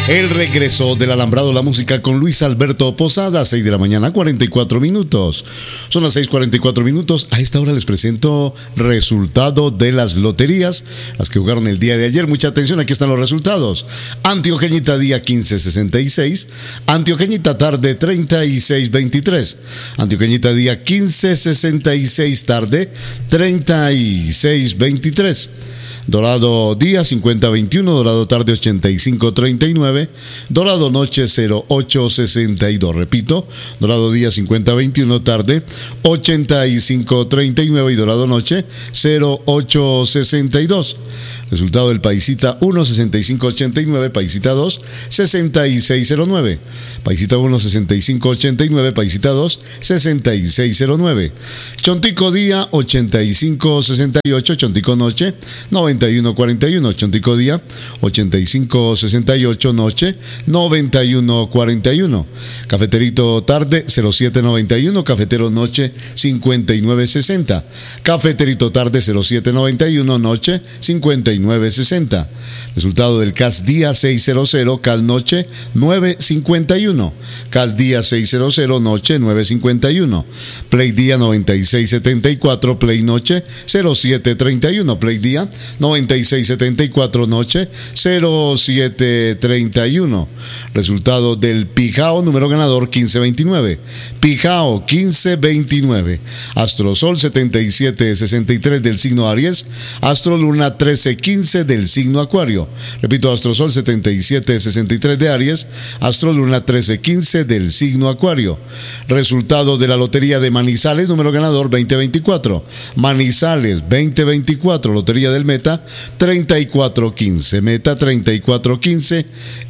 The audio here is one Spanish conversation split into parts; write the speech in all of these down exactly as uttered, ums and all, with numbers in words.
El regreso del alambrado, la música con Luis Alberto Posada, seis de la mañana, cuarenta y cuatro minutos. Son las seis cuarenta y cuatro minutos. A esta hora les presento resultado de las loterías, las que jugaron el día de ayer. Mucha atención, aquí están los resultados. Antioqueñita día quince sesenta y seis, Antioqueñita tarde treinta y seis veintitrés, Antioqueñita día quince sesenta y seis tarde treinta y seis veintitrés. Dorado día cincuenta veintiuno, Dorado tarde ochenta y cinco treinta y nueve, Dorado noche cero ocho sesenta y dos. Repito, Dorado día cincuenta veintiuno, tarde ochenta y cinco treinta y nueve y Dorado noche cero ocho sesenta y dos. Resultado del Paisita uno, sesenta y cinco ochenta y nueve, Paisita dos, sesenta y seis cero nueve. Paisita uno, sesenta y cinco ochenta y nueve, Paisita dos, sesenta y seis cero nueve. Chontico día ochenta y cinco sesenta y ocho, Chontico noche noventa y uno cuarenta y uno, Chontico día ochenta y cinco sesenta y ocho, noche noventa y uno cuarenta y uno. Cafeterito tarde cero siete noventa y uno, Cafetero noche cincuenta y nueve sesenta. Cafeterito tarde cero siete noventa y uno, noche cincuenta y nueve sesenta. Resultado del C A S día seiscientos, C A S noche nueve cincuenta y uno. C A S día seiscientos, noche nueve cincuenta y uno. Play día noventa y seis setenta y cuatro, Play noche cero siete treinta y uno. Play día noventa y seis setenta y cuatro, noche cero siete treinta y uno. Resultado del Pijao, número ganador quince veintinueve. Pijao quince veintinueve. Astrosol setenta y siete sesenta y tres del signo Aries. Astroluna trece quince del signo Acuario. Repito, Astrosol setenta y siete sesenta y tres de Aries. Astroluna trece quince del signo Acuario. Resultado de la lotería de Manizales, número ganador veinte veinticuatro. Manizales veinte veinticuatro. Lotería del Meta treinta y cuatro quince. Meta treinta y cuatro quince.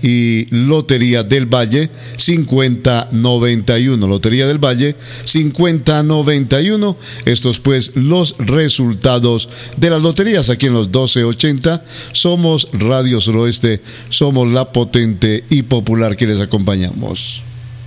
Y Lotería del Valle cincuenta noventa y uno. Lotería del Valle cincuenta noventa y uno. Estos pues los resultados de las loterías aquí en los doce ochenta. Somos Radio Suroeste, somos la potente y popular que les acompañamos.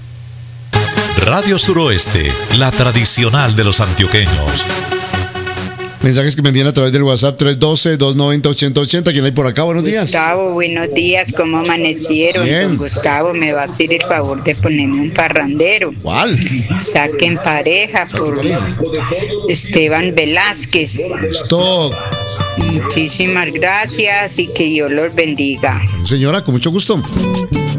Radio Suroeste, la tradicional de los antioqueños. Mensajes que me envían a través del WhatsApp tres uno dos, dos nueve cero, ocho cero ocho cero. ¿Quién hay por acá? Buenos días. Gustavo, buenos días. ¿Cómo amanecieron? Bien. Don Gustavo, me va a hacer el favor de ponerme un parrandero. ¿Cuál? Saquen pareja Saquen por pareja. Esteban Velázquez. Listo. Muchísimas gracias y que Dios los bendiga. Señora, con mucho gusto.